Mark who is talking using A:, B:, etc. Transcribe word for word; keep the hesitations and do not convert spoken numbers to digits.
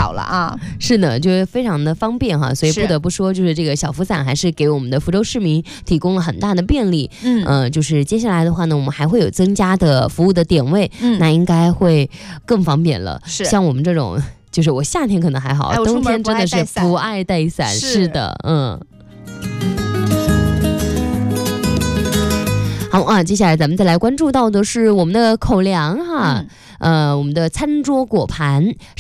A: 少了啊。
B: 是的，就是非常的方便哈，所以不得不说，就是这个小福伞还是给我们的福州市民提供了很大的便利。嗯、呃，就是接下来的话呢，我们还会有增加的服务的点位，嗯、那应该会更方便了。是，像我们这种，就是我夏天可能还好，哎、冬天真的是不爱带伞。是, 是的，嗯。好啊，接下来咱们再来关注到的是我们的口粮哈，嗯、呃，我们的餐桌果盘。